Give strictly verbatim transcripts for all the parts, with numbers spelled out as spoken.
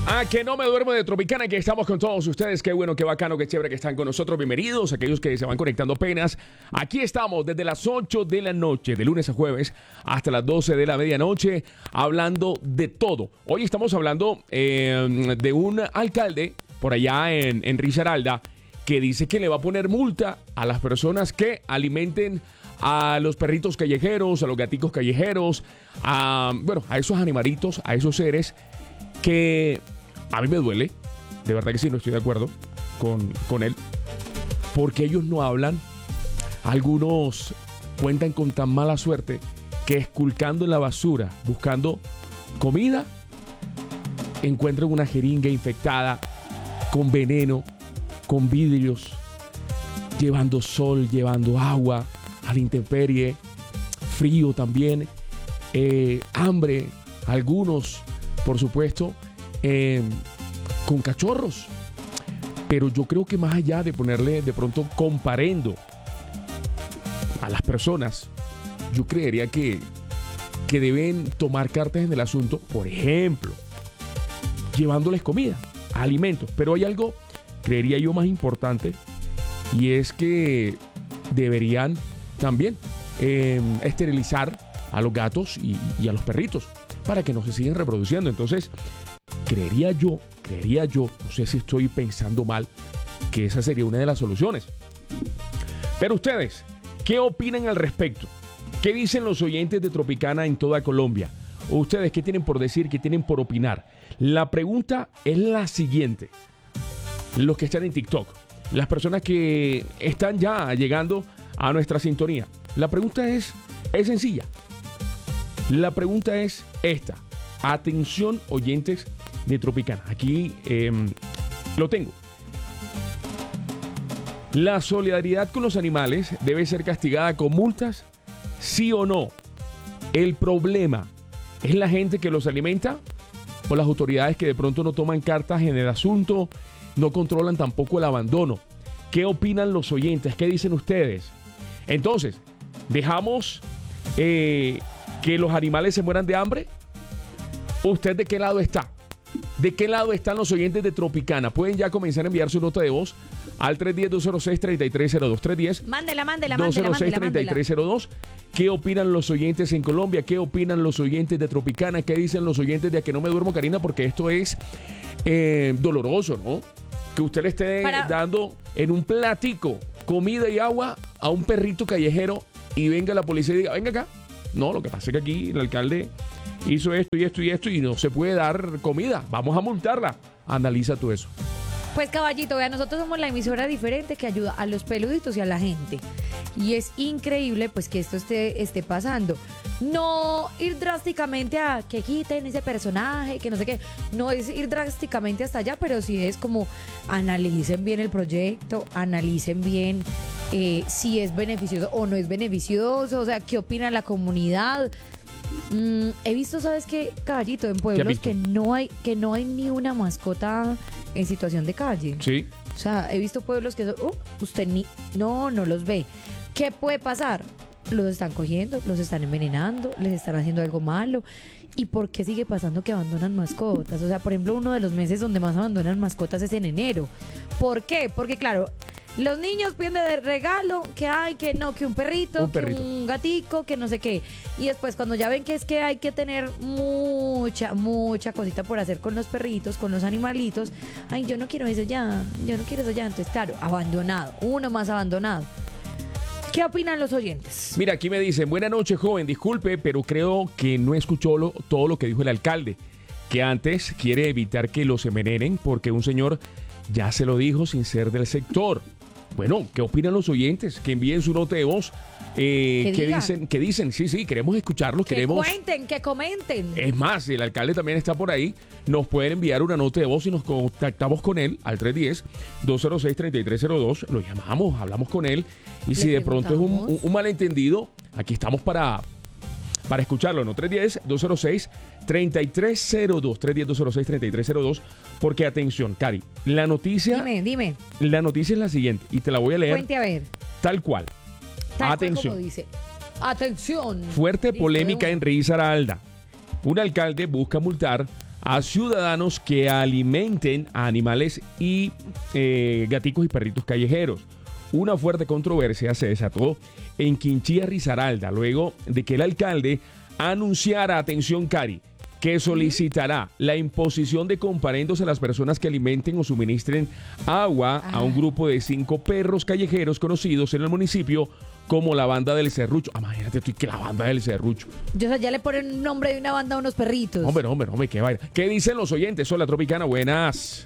Ah, que no me duermo de Tropicana, que estamos con todos ustedes. Qué bueno, qué bacano, qué chévere que están con nosotros. Bienvenidos, aquellos que se van conectando apenas. Aquí estamos desde las ocho de la noche, de lunes a jueves, hasta las doce de la medianoche, hablando de todo. Hoy estamos hablando eh, de un alcalde por allá en, en Risaralda que dice que le va a poner multa a las personas que alimenten a los perritos callejeros, a los gaticos callejeros, a, bueno, a esos animalitos, a esos seres que a mí me duele, de verdad que sí, no estoy de acuerdo con, con él, porque ellos no hablan. Algunos cuentan con tan mala suerte que esculcando en la basura, buscando comida, encuentran una jeringa infectada con veneno, con vidrios, llevando sol, llevando agua a la intemperie, frío también, eh, hambre, algunos, por supuesto, eh, con cachorros. Pero yo creo que más allá de ponerle de pronto comparendo a las personas, yo creería que, que deben tomar cartas en el asunto, por ejemplo, llevándoles comida, alimentos. Pero hay algo, creería yo, más importante, y es que deberían también eh, esterilizar a los gatos y, y a los perritos para que no se sigan reproduciendo. Entonces, creería yo, creería yo, no sé si estoy pensando mal, que esa sería una de las soluciones. Pero ustedes, ¿qué opinan al respecto? ¿Qué dicen los oyentes de Tropicana en toda Colombia? ¿O ustedes qué tienen por decir, qué tienen por opinar? La pregunta es la siguiente. Los que están en TikTok, las personas que están ya llegando a nuestra sintonía. La pregunta es, es sencilla. La pregunta es esta. Atención, oyentes de Tropicana. Aquí eh, lo tengo. ¿La solidaridad con los animales debe ser castigada con multas? ¿Sí o no? ¿El problema es la gente que los alimenta o las autoridades que de pronto no toman cartas en el asunto, no controlan tampoco el abandono? ¿Qué opinan los oyentes? ¿Qué dicen ustedes? Entonces, ¿dejamos eh, que los animales se mueran de hambre? ¿Usted de qué lado está? ¿De qué lado están los oyentes de Tropicana? Pueden ya comenzar a enviar su nota de voz al tres uno cero, dos cero seis, tres tres cero dos. tres uno cero, mándela, mándela, dos cero seis, mándela, tres tres cero dos. ¿Qué opinan los oyentes en Colombia? ¿Qué opinan los oyentes de Tropicana? ¿Qué dicen los oyentes de A Que No Me Duermo, Karina? Porque esto es eh, doloroso, ¿no? Que usted le esté Para... dando en un platico comida y agua a un perrito callejero y venga la policía y diga, venga acá. No, lo que pasa es que aquí el alcalde hizo esto y esto y esto y no se puede dar comida. Vamos a multarla. Analiza tú eso. Pues caballito, vea, nosotros somos la emisora diferente que ayuda a los peluditos y a la gente. Y es increíble pues que esto esté, esté pasando. No ir drásticamente a que quiten ese personaje, que no sé qué. No es ir drásticamente hasta allá, pero sí es como analicen bien el proyecto, analicen bien eh, si es beneficioso o no es beneficioso, o sea, qué opina la comunidad. Mm, he visto, ¿sabes qué, caballito? En pueblos que no hay que no hay ni una mascota en situación de calle. Sí. O sea, he visto pueblos que uh, usted ni no, no los ve. ¿Qué puede pasar? Los están cogiendo, los están envenenando, les están haciendo algo malo. ¿Y por qué sigue pasando que abandonan mascotas? O sea, por ejemplo, uno de los meses donde más abandonan mascotas es en enero. ¿Por qué? Porque claro, los niños piden de regalo que hay, que no, que un perrito, un perrito, que un gatico, que no sé qué. Y después cuando ya ven que es que hay que tener mucha, mucha cosita por hacer con los perritos, con los animalitos. Ay, yo no quiero eso ya, yo no quiero eso ya. Entonces, claro, abandonado, uno más abandonado. ¿Qué opinan los oyentes? Mira, aquí me dicen, buenas noches, joven, disculpe, pero creo que no escuchó lo, todo lo que dijo el alcalde, que antes quiere evitar que los envenenen porque un señor ya se lo dijo sin ser del sector. Bueno, ¿qué opinan los oyentes? Que envíen su nota de voz. Eh, ¿Qué dicen? ¿Qué dicen? Sí, sí, queremos escucharlos. Que queremos... cuenten, que comenten. Es más, el alcalde también está por ahí. Nos pueden enviar una nota de voz y nos contactamos con él al tres uno cero, dos cero seis, tres tres cero dos. Lo llamamos, hablamos con él. Y Le si de pronto es un, un, un malentendido, aquí estamos para, para escucharlo, ¿no? tres uno cero, dos cero seis, tres tres cero dos. tres uno cero, dos cero seis, tres tres cero dos. Porque, atención, Cari, la noticia... Dime, dime. La noticia es la siguiente, y te la voy a leer. Cuente a ver. Tal cual. Tal Atención. cual como dice. Atención. Fuerte polémica en Risaralda. Un alcalde busca multar a ciudadanos que alimenten a animales y eh, gaticos y perritos callejeros. Una fuerte controversia se desató en Quinchía, Risaralda, luego de que el alcalde anunciara, atención Cari, que solicitará la imposición de comparendos a las personas que alimenten o suministren agua a un grupo de cinco perros callejeros conocidos en el municipio como la Banda del Serrucho. Ah, imagínate tú que la Banda del Serrucho. Yo, o sea, ya le ponen un nombre de una banda a unos perritos. Hombre, hombre, hombre, qué vaina. ¿Qué dicen los oyentes? Hola, Tropicana, buenas.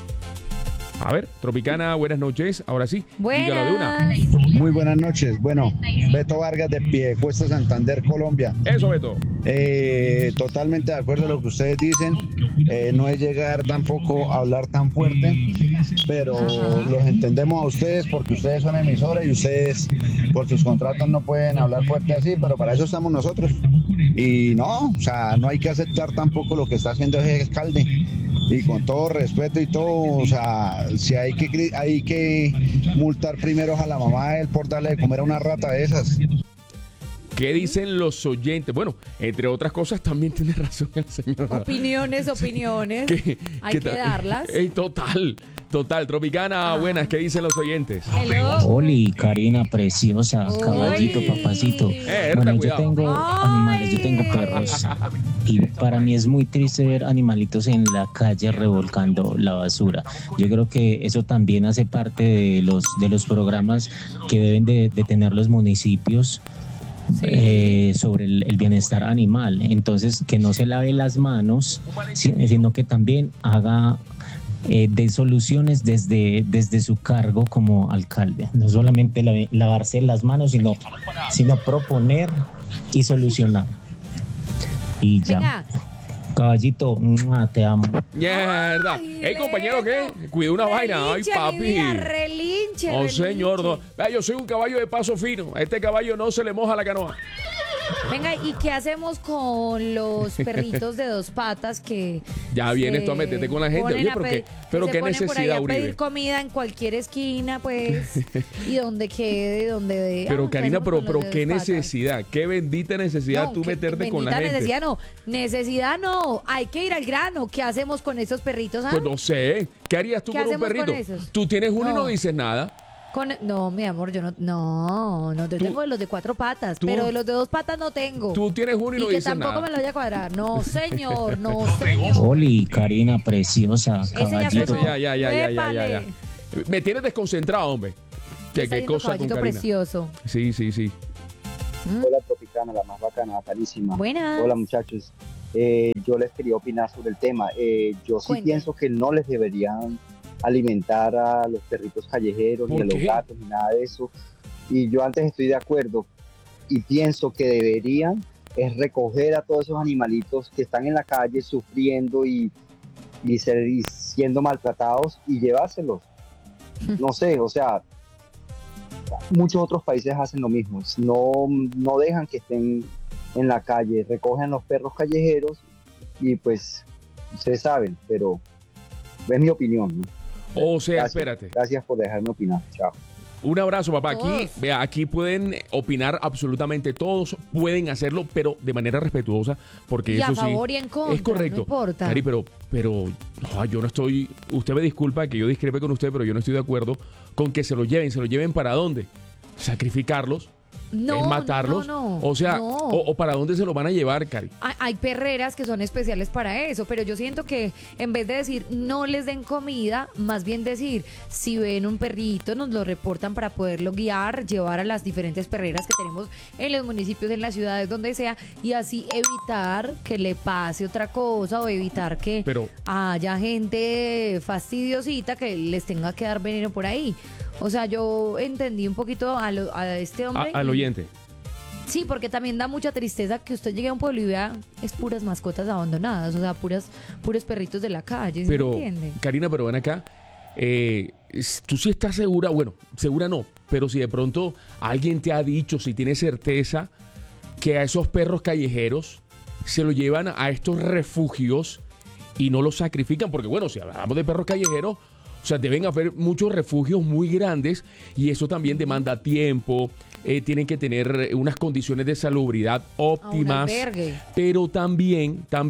A ver, Tropicana, buenas noches. Ahora sí, dígalo de una. Muy buenas noches. Bueno, Beto Vargas de Piedecuesta, Santander, Colombia. Eso, Beto. Eh, totalmente de acuerdo a lo que ustedes dicen. Eh, no es llegar tampoco a hablar tan fuerte, pero los entendemos a ustedes porque ustedes son emisoras y ustedes por sus contratos no pueden hablar fuerte así, pero para eso estamos nosotros. Y no, o sea, no hay que aceptar tampoco lo que está haciendo ese alcalde. Y con todo respeto y todo, o sea, si hay que hay que multar primero a la mamá de él por darle de comer a una rata de esas. ¿Qué dicen los oyentes? Bueno, entre otras cosas también tiene razón el señor. Opiniones, opiniones. ¿Qué, hay qué que tal? darlas. Ey, total, total. Tropicana, Ah. buenas. ¿Qué dicen los oyentes? Hello. Oli, Karina, preciosa, Oli. caballito, papacito. Eh, Bueno, yo cuidado. tengo animales, yo tengo perros. Y para mí es muy triste ver animalitos en la calle revolcando la basura. Yo creo que eso también hace parte de los, de los programas que deben de, de tener los municipios. Sí. Eh, sobre el, el bienestar animal. Entonces, que no se lave las manos, si- sino que también haga eh, de soluciones desde, desde su cargo como alcalde. No solamente la- lavarse las manos, sino, sino proponer y solucionar. Y ya. Venga. Caballito, ¡mua! Te amo. Mierda. Ay, Ey, compañero, ¿qué? Cuida una vaina. Ay, Relinche, mi papi. vida, relinche, No, relinche. señor. No. Vea, yo soy un caballo de paso fino. A este caballo no se le moja la canoa. Venga, ¿y qué hacemos con los perritos de dos patas que Ya vienes se tú a meterte con la gente. ponen Oye, a pero pe- qué- que pero se qué ponen por ahí necesidad, a Uribe. pedir comida en cualquier esquina, pues, y donde quede, donde de. Pero, Karina, pero, pero qué necesidad. Qué bendita necesidad tú meterte con la gente. Necesidad no, necesidad no, hay que ir al grano. ¿Qué hacemos con esos perritos? ah? Pues no sé. ¿Qué harías tú ¿Qué con un hacemos con perrito? esos? Tú tienes uno y No. no dices nada. Con- no, mi amor, yo no, no, no, yo Tú- tengo de los de cuatro patas, tú- pero de los de dos patas no tengo. Tú tienes uno y y no que dices tampoco nada. me lo voy a cuadrar. No, señor, no, señor. Oli, Karina, preciosa, Ese ya caballito. Eso ya, ya, ya, ya, ya, ya, ya. Épale. Me tienes desconcentrado, hombre. Qué, Está qué yendo cosa con caballito Karina. precioso. Sí, sí, sí. Hola Tropicana, la más bacana, bacanísima. Buenas. Hola muchachos. Eh, yo les quería opinar sobre el tema. Eh, yo sí Cuente. pienso que no les deberían alimentar a los perritos callejeros, ni ¿Por a los qué? gatos, ni nada de eso. Y yo antes estoy de acuerdo y pienso que deberían es recoger a todos esos animalitos que están en la calle sufriendo y, y, ser, y siendo maltratados y llevárselos. No sé, o sea, muchos otros países hacen lo mismo. No, no dejan que estén en la calle, recogen los perros callejeros y pues ustedes saben, pero es mi opinión, ¿no? O sea, Gracias. espérate. Gracias por dejarme opinar. Chao. Un abrazo, papá. Aquí, Todos. vea, aquí pueden opinar absolutamente todos, pueden hacerlo, pero de manera respetuosa, porque Y a eso sí favor y en contra, es correcto. no importa. Cari, pero, pero no, yo no estoy. Usted me disculpa que yo discrepe con usted, pero yo no estoy de acuerdo con que se lo lleven. ¿Se lo lleven para dónde? Sacrificarlos. No, ¿Es matarlos? no, no, o sea, no. o, o para dónde se lo van a llevar, Cari. Hay, hay perreras que son especiales para eso, pero yo siento que en vez de decir no les den comida, más bien decir si ven un perrito nos lo reportan para poderlo guiar, llevar a las diferentes perreras que tenemos en los municipios, en las ciudades, donde sea, y así evitar que le pase otra cosa o evitar que Pero- haya gente fastidiosita que les tenga que dar veneno por ahí. O sea, yo entendí un poquito a, lo- a este A- hombre. al y- oyente. Sí, porque también da mucha tristeza que usted llegue a un pueblo y vea es puras mascotas abandonadas, o sea, puras, puros perritos de la calle, ¿sí Pero, me entiende? Karina, pero ven acá. eh, es- tú sí estás segura, bueno, segura no, pero si de pronto alguien te ha dicho, si tienes certeza, que a esos perros callejeros se los llevan a estos refugios y no los sacrifican, porque bueno, si hablamos de perros callejeros, o sea, deben haber muchos refugios muy grandes y eso también demanda tiempo, eh, tienen que tener unas condiciones de salubridad óptimas, albergue. pero también, también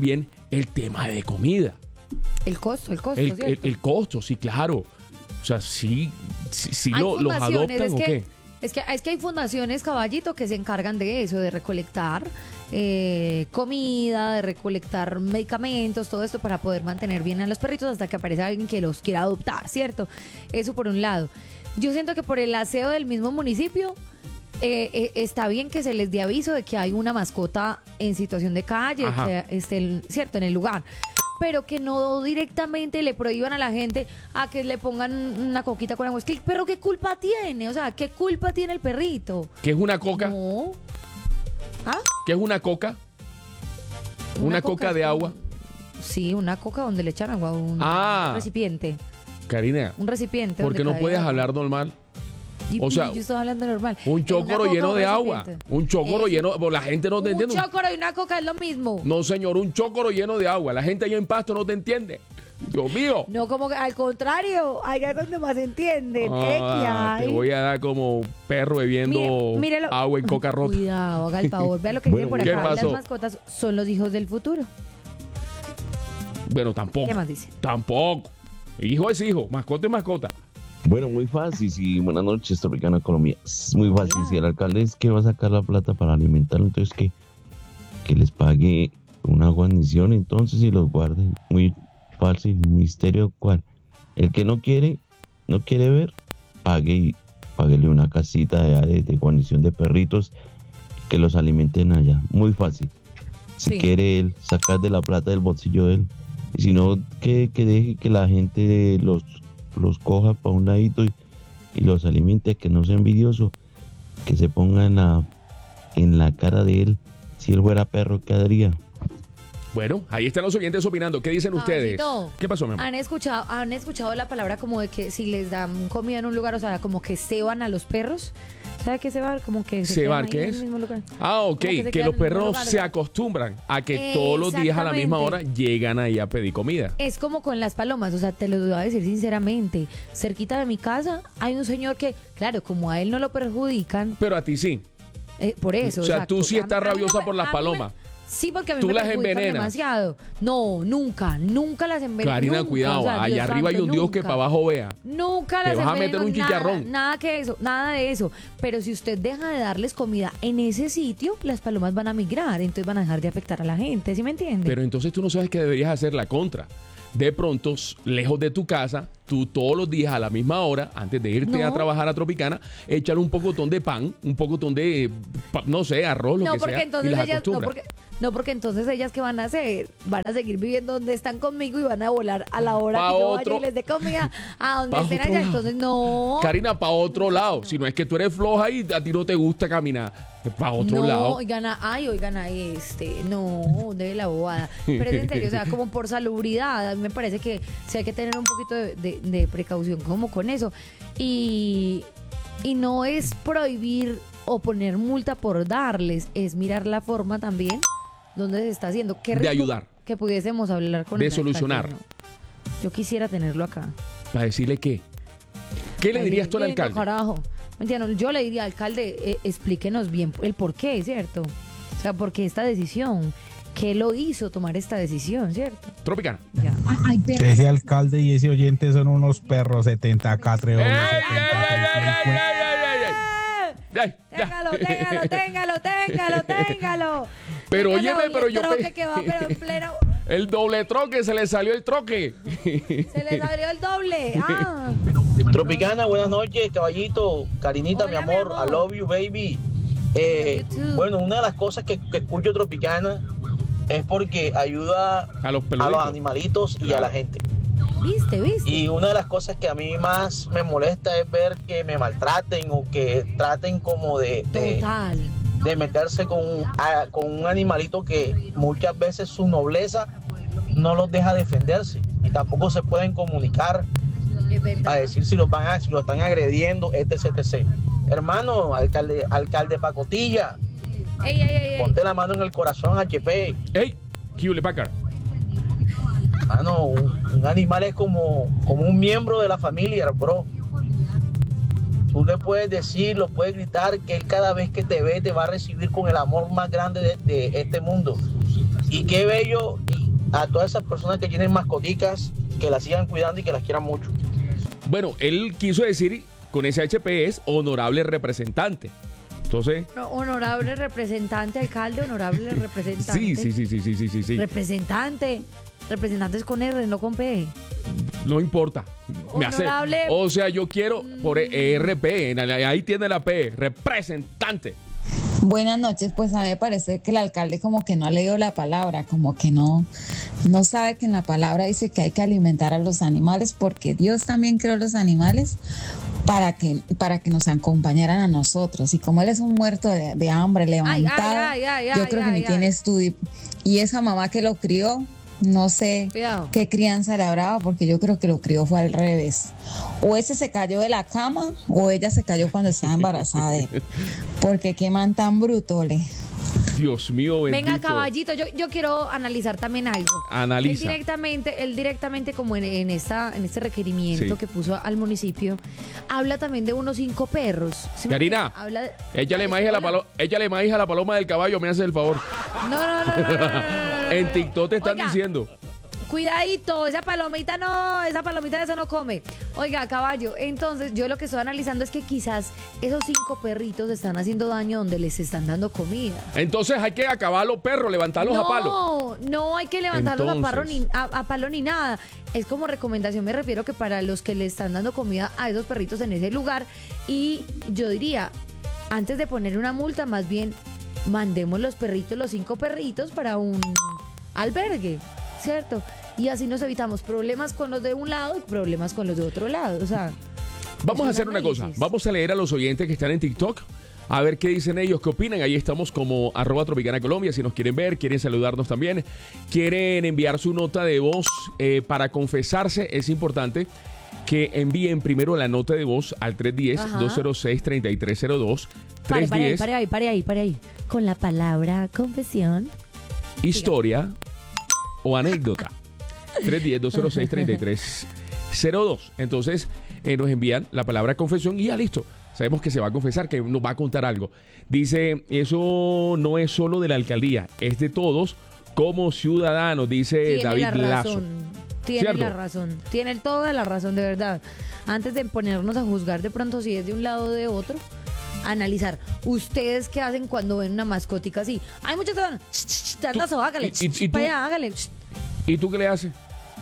el tema de comida. El costo, el costo, El, el, ¿cierto? el costo, sí, claro. O sea, sí, sí, sí Hay lo, los fundaciones, adoptan es o que, qué. Es que, es que hay fundaciones, Caballito, que se encargan de eso, de recolectar eh, comida, de recolectar medicamentos, todo esto para poder mantener bien a los perritos hasta que aparezca alguien que los quiera adoptar, ¿cierto? Eso por un lado. Yo siento que por el aseo del mismo municipio, eh, eh, está bien que se les dé aviso de que hay una mascota en situación de calle, Ajá. que esté, ¿cierto?, en el lugar. Pero que no directamente le prohíban a la gente a que le pongan una coquita con agua. Es que el perro, ¿qué culpa tiene? O sea, ¿qué culpa tiene el perrito? ¿Qué es una coca? No. ¿Ah? ¿Qué es una coca? Una, coca, es de como- agua. Sí, una coca donde le echan agua, un Ah. recipiente. Karina, Un recipiente. ¿por qué donde no cae puedes agua. hablar normal? Y- o sea, y yo estoy hablando normal. Un Eh, chócoro una coca, lleno un de agua. recipiente. Un chócoro Eso. lleno... pues la gente no te Un entiende. chócoro y una coca es lo mismo. No, señor, un chócoro lleno de agua. La gente allá en Pasto no te entiende. Dios mío. No, como que al contrario, allá es donde más entienden. ¿Eh? Ah, ¿Qué te hay? voy a dar como perro bebiendo Mire- mírelo. agua en coca rota. Cuidado, haga el favor. Vea lo que Bueno, dice por ¿qué acá. pasó? Las mascotas son los hijos del futuro. Bueno, tampoco. ¿Qué más dice? Tampoco. Hijo es hijo, mascota es mascota. Bueno, muy fácil. Sí, buenas noches, Tropicana Colombia. Es muy fácil. Si el alcalde es que va a sacar la plata para alimentar, entonces que, que les pague una guarnición, entonces, y los guarden. Muy fácil. Misterio cuál. El que no quiere, no quiere ver, pague y páguele una casita de, de, de guarnición de perritos que los alimenten allá. Muy fácil. Si Sí. quiere él sacar de la plata del bolsillo de él. Y si no, que, que deje que la gente los, los coja para un ladito y, y los alimente, que no sea envidioso, que se ponga en la, en la cara de él. Si él fuera perro, ¿qué haría? Bueno, ahí están los oyentes opinando. ¿Qué dicen ustedes? Caballito, ¿Qué pasó, mi amor? ¿Han escuchado, han escuchado la palabra como de que si les dan comida en un lugar, o sea, como que ceban a los perros? ¿Sabe qué cebar? Como que se ¿Cebar quedan ahí qué en es? el mismo lugar. Ah, ok, Como que se que, quedan los en el mismo perros lugar. se acostumbran a que todos los días a la misma hora llegan ahí a pedir comida. Es como con las palomas, o sea, te lo voy a decir sinceramente. Cerquita de mi casa hay un señor que, claro, como a él no lo perjudican, Pero a ti sí. eh, por eso. O sea, exacto. tú sí A mí- estás a mí no rabiosa me- por las a mí me- palomas. Sí, porque a mí Tú me las perjudican envenenas. demasiado. No, nunca, nunca las enveneno. Karina, nunca, cuidado, o sea, allá Dios arriba hay santo, un Dios que nunca. para abajo vea. Nunca Te las vas a meter enveneno, un chicharrón. Nada, nada que eso, nada de eso. Pero si usted deja de darles comida en ese sitio, las palomas van a migrar, entonces van a dejar de afectar a la gente, ¿sí me entiende? Pero entonces tú no sabes que deberías hacer la contra. De pronto, s- lejos de tu casa, tú todos los días a la misma hora, antes de irte No. a trabajar a Tropicana, echar un pocotón de pan, un pocotón de, pa- no sé, arroz, lo no, que porque sea, entonces y las ellas, no acostumbras. porque, no, porque entonces ellas ¿qué van a hacer? Van a seguir viviendo donde están conmigo y van a volar a la hora Pa' que yo otro- vaya y les dé comida a donde pa' estén otro allá. lado. Entonces no. Karina, para otro lado. Si no es que tú eres floja y a ti no te gusta caminar, para otro no, lado. oigan, a- ay, oigan a este, no, de la bobada. Pero es en serio, o sea, como por salubridad, a mí me parece que sí hay que tener un poquito de, de- de precaución como con eso. Y, y no es prohibir o poner multa por darles, es mirar la forma también donde se está haciendo. Qué De rico ayudar. Que pudiésemos hablar con De el alcalde, solucionar. ¿no? Yo quisiera tenerlo acá. Para decirle qué. ¿Qué le Ay, dirías tú al lindo, alcalde? Carajo. Mentira, no, yo le diría, alcalde, eh, explíquenos bien el por qué, ¿cierto? O sea, por qué esta decisión, qué lo hizo tomar esta decisión, ¿cierto? Tropicana. Ya. Ese alcalde y ese oyente son unos perros setenta K, ¡Ey, ey, ey, ey, ey, ey, ey, ey, ey! Ay, ya. Téngalo, téngalo, téngalo, téngalo, téngalo. Pero Téngalo, óyeme, pero el yo troque pe- que va, pero en pleno, El doble troque, se le salió el troque. se le salió el doble. Ah. Tropicana, buenas noches, caballito, Karinita, Hola, mi mi amor, amor. I love you, baby. Eh, Love you too. bueno, una de las cosas que, que escucho Tropicana es porque ayuda A los a peluditos. los animalitos y a la gente. ¿Viste, viste? Y una de las cosas que a mí más me molesta es ver que me maltraten o que traten como de, de, Total. de meterse con, a- con un animalito que muchas veces su nobleza no los deja defenderse y tampoco se pueden comunicar Es verdad. a decir si los van a, si lo están agrediendo, etc, etc. Hermano, alcalde, alcalde Pacotilla, Ey, ey, ey, ey. ponte la mano en el corazón, H P. ¡Ey! Hewlett Packard. Mano, un, un animal es como, como un miembro de la familia, bro. Tú le puedes decir, lo puedes gritar, que él cada vez que te ve te va a recibir con el amor más grande de, de este mundo. Y qué bello a todas esas personas que tienen mascoticas, que las sigan cuidando y que las quieran mucho. Bueno, él quiso decir con ese H P es honorable representante. Entonces, No, honorable representante, alcalde, honorable representante. sí, sí, sí, sí, sí, sí, sí, sí. Representante. Representantes con R, no con P. No importa. Me hace, Honorable. o sea, yo quiero por E R P, en la- ahí tiene la P, representante. Buenas noches, pues a mí me parece que el alcalde como que no ha leído la palabra, como que no, no sabe que en la palabra dice que hay que alimentar a los animales porque Dios también creó los animales para que, para que nos acompañaran a nosotros. Y como él es un muerto de, de hambre, levantado, ay, ay, yo ay, creo que ay, ni ay. tiene estudio. Y esa mamá que lo crió, no sé Cuidado. qué crianza le habrá dado, porque yo creo que lo crió fue al revés. O ese se cayó de la cama o ella se cayó cuando estaba embarazada de él. Porque qué man tan bruto, le. Dios mío, bendito. Venga, caballito, yo, yo quiero analizar también algo. Analiza. Él directamente, él directamente como en, en esta, en este requerimiento Sí. que puso al municipio, habla también de unos cinco perros. ¿Sí me Karina, entiende? Habla de- Échale maíz a la Hola. paloma, échale maíz a la paloma del caballo, me hace el favor. No, no, no, no, no, no, no, no, no. En TikTok te están Oiga, diciendo. Cuidadito, esa palomita no, esa palomita de eso no come. Oiga, caballo, entonces yo lo que estoy analizando es que quizás esos cinco perritos están haciendo daño donde les están dando comida. Entonces hay que acabar los perros, levantarlos no, a palo. No, hay que levantarlos a, parro Entonces. ni, a, a palo ni nada. Es como recomendación, me refiero que para los que le están dando comida a esos perritos en ese lugar. Y yo diría, antes de poner una multa, más bien mandemos los perritos, los cinco perritos, para un albergue, ¿cierto? Y así nos evitamos problemas con los de un lado y problemas con los de otro lado. O sea, Vamos es a un hacer una cosa. análisis. Vamos a leer a los oyentes que están en TikTok. A ver qué dicen ellos, qué opinan. Ahí estamos como arroba Tropicana Colombia. Si nos quieren ver, quieren saludarnos también, quieren enviar su nota de voz eh, para confesarse, es importante que envíen primero la nota de voz al tres uno cero, dos cero seis, tres tres cero dos. Pare, pare, ahí, tres uno cero, pare ahí, pare ahí, pare ahí. Con la palabra confesión. historia o anécdota. tres uno cero, dos cero seis, tres tres cero dos. Entonces eh, nos envían la palabra confesión y ya listo. Sabemos que se va a confesar, que nos va a contar algo. Dice, eso no es solo de la alcaldía, es de todos como ciudadanos, dice Tiene David la Lazo. razón. Tiene ¿Cierto? la razón. Tiene toda la razón, de verdad. Antes de ponernos a juzgar de pronto si es de un lado o de otro, analizar. ¿Ustedes qué hacen cuando ven una mascotica así? Hay muchos que van, tandazo, hágale, y- y- y para tú? allá, hágale. ¿Y tú qué le haces?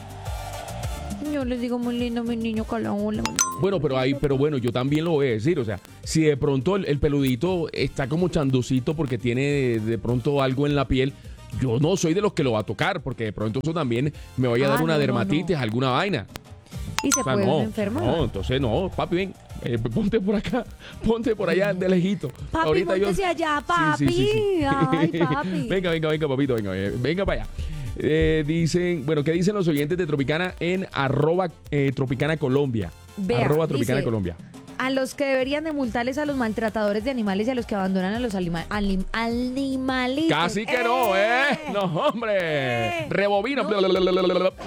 Yo les digo muy lindo, mi niño, con la ola. Bueno, pero ahí, pero bueno, yo también lo voy a decir, o sea, si de pronto el, el peludito está como chanducito porque tiene de, de pronto algo en la piel, yo no soy de los que lo va a tocar, porque de pronto eso también me vaya a dar Ah, una no, no, dermatitis, no. alguna vaina. Y se O sea, puede no, enfermar. no, entonces no, papi, ven, eh, ponte por acá, ponte por allá de lejito. Papi, póntese allá, papi. Ay, papi. Venga, venga, venga, papito, venga, eh, venga para allá. Eh, dicen, bueno, ¿qué dicen los oyentes de Tropicana en arroba eh, Tropicana Colombia? Vea, arroba Tropicana dice, Colombia. A los que deberían de multarles a los maltratadores de animales y a los que abandonan a los anima- anim- animalitos. Casi que no, ¿eh? No, hombre. Eh. Rebobina. No. Bla, bla, bla, bla, bla, bla.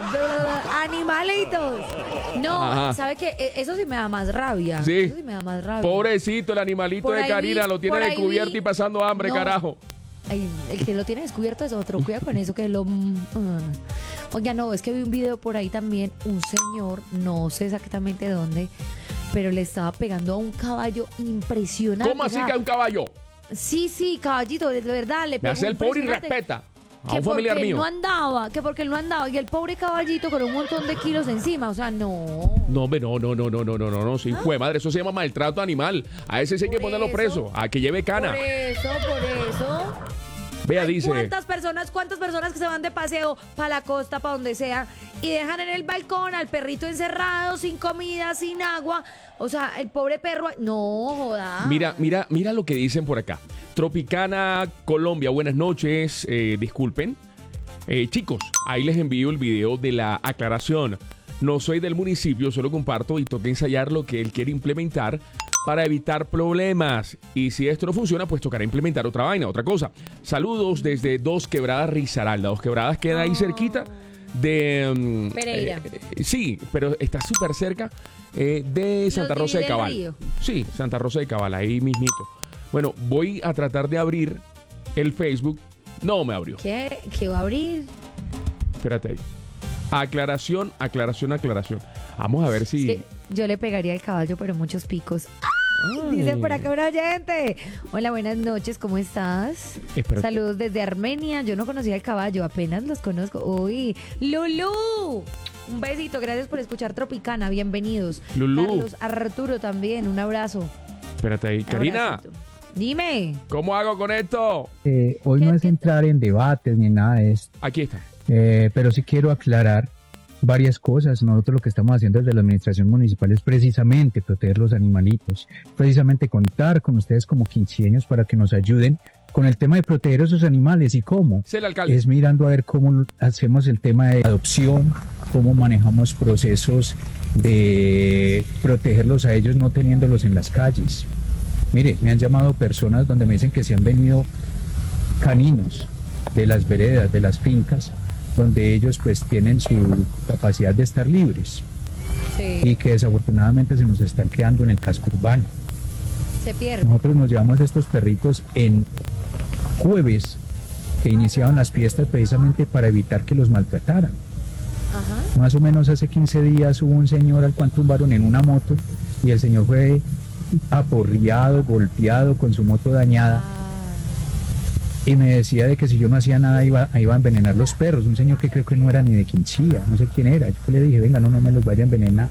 Animalitos. No, Ajá. ¿sabe qué? E- Eso sí me da más rabia. Sí. Eso sí me da más rabia. Pobrecito, el animalito Por de ahí Karina vi- lo tiene por ahí descubierto vi- y pasando hambre, No. carajo. Ay, el que lo tiene descubierto es otro. Cuida con eso que lo... mm, Oiga, no, es que vi un video por ahí también. Un señor, no sé exactamente dónde, pero le estaba pegando a un caballo impresionante. ¿Cómo O así sea, que a un caballo? Sí, sí, caballito, de verdad. Le Me pegó hace el pobre y impresionante. respeta. A Que un familiar porque él mío. no andaba, que porque él no andaba. Y el pobre caballito con un montón de kilos encima. O sea, no. No, hombre, no, no, no, no, no, no, no, no, sí, fue madre, eso se llama maltrato animal. A ese sí hay que Por ponerlo eso. preso, a que lleve cana. Por eso, por eso. Vea, Ay, dice. ¿Cuántas personas, cuántas personas que se van de paseo para la costa, para donde sea, y dejan en el balcón al perrito encerrado, sin comida, sin agua? O sea, el pobre perro, no joda. Mira, mira, mira lo que dicen por acá. Tropicana Colombia, buenas noches. Eh, disculpen. Eh, chicos, ahí les envío el video de la aclaración. No soy del municipio, solo comparto y toca ensayar lo que él quiere implementar para evitar problemas. Y si esto no funciona, pues tocará implementar otra vaina, otra cosa. Saludos desde Dos Quebradas, Risaralda. Dos Quebradas queda ahí cerquita de... mm, Pereira. eh, sí, pero está súper cerca eh, de Santa Los Rosa de divide el Cabal. río. Sí, Santa Rosa de Cabal, ahí mismito. Bueno, voy a tratar de abrir el Facebook. No me abrió. ¿Qué? ¿Qué va a abrir? Espérate ahí. Aclaración, aclaración, aclaración. Vamos a ver si... Sí, yo le pegaría al caballo, pero muchos picos. Ay. Dice por acá una oyente. Hola, buenas noches, ¿cómo estás? Espérate. Saludos desde Armenia. Yo no conocía el caballo, apenas los conozco. Uy, Lulú. Un besito, gracias por escuchar Tropicana, bienvenidos. Lulú. Carlos Arturo también, un abrazo. Espérate ahí. Karina, Abracito. Dime. ¿cómo hago con esto? Eh, hoy no es entrar en debates ni nada de esto, Aquí está. eh, pero sí quiero aclarar varias cosas. Nosotros lo que estamos haciendo desde la administración municipal es precisamente proteger los animalitos, precisamente contar con ustedes como quinceaños para que nos ayuden con el tema de proteger a esos animales. ¿Y cómo? Es el alcalde. Es mirando a ver cómo hacemos el tema de adopción, cómo manejamos procesos de protegerlos a ellos no teniéndolos en las calles. Mire, me han llamado personas donde me dicen que se han venido caninos de las veredas, de las fincas, donde ellos pues tienen su capacidad de estar libres Sí, y que desafortunadamente se nos están quedando en el casco urbano. se pierde. Nosotros nos llevamos estos perritos en jueves que iniciaban las fiestas precisamente para evitar que los maltrataran. Ajá. Más o menos hace quince días hubo un señor al cual tumbaron en una moto y el señor fue aporreado, golpeado, con su moto dañada, y me decía de que si yo no hacía nada iba, iba a envenenar los perros. Un señor que creo que no era ni de Quinchía, no sé quién era. Yo le dije, venga, no, no me los vaya a envenenar.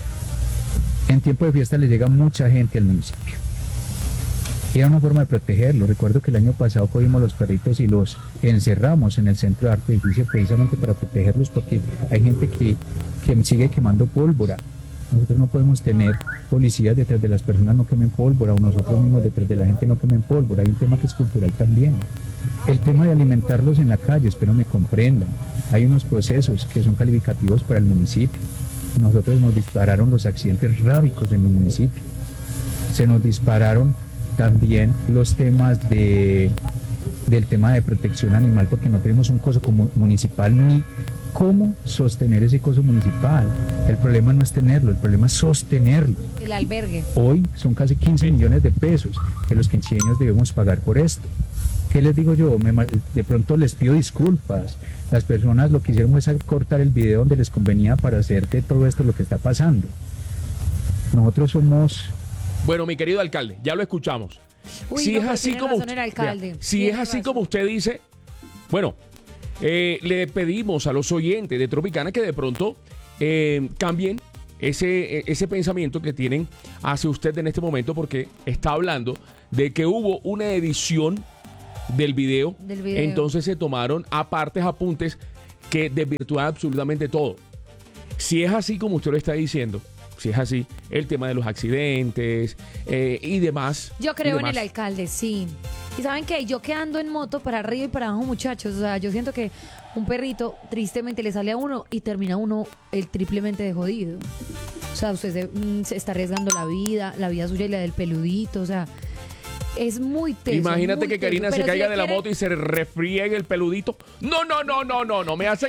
En tiempo de fiesta le llega mucha gente al municipio. Era una forma de protegerlos. Recuerdo que el año pasado cogimos los perritos y los encerramos en el centro de arte y justicia precisamente para protegerlos, porque hay gente que, que sigue quemando pólvora. Nosotros no podemos tener policías detrás de las personas, no quemen pólvora, o nosotros mismos detrás de la gente no quemen pólvora. Hay un tema que es cultural también. El tema de alimentarlos en la calle, espero me comprendan. Hay unos procesos que son calificativos para el municipio. Nosotros nos dispararon los accidentes rábicos en el municipio. Se nos dispararon también los temas de, del tema de protección animal, porque no tenemos un coso como municipal ni cómo sostener ese coso municipal. El problema no es tenerlo, el problema es sostenerlo. El albergue. Hoy son casi quince millones de pesos que los quinceaños debemos pagar por esto. ¿Qué les digo yo? Me, de pronto les pido disculpas. Las personas lo que hicieron fue cortar el video donde les convenía para hacer de todo esto lo que está pasando. Nosotros somos... Bueno, mi querido alcalde, ya lo escuchamos. Uy, si no, es pero así tiene como razón el alcalde. Vea, si Tiene es así razón. como usted dice, bueno, eh, le pedimos a los oyentes de Tropicana que de pronto eh, cambien ese, ese pensamiento que tienen hacia usted en este momento, porque está hablando de que hubo una edición del video, Del video. entonces se tomaron apartes, apuntes que desvirtúan absolutamente todo. Si es así como usted lo está diciendo, si es así, el tema de los accidentes eh, y demás. Yo creo y en el demás. alcalde, sí. Y ¿saben qué? Yo que ando en moto para arriba y para abajo, muchachos, o sea, yo siento que un perrito tristemente le sale a uno y termina uno el triplemente de jodido. O sea, usted se, mm, se está arriesgando la vida, la vida suya y la del peludito, o sea, es muy teso. Imagínate muy que Karina teso. se Pero si caiga le de la quiere- moto y se refríe en el peludito. No, no, no, no, no, no me hacen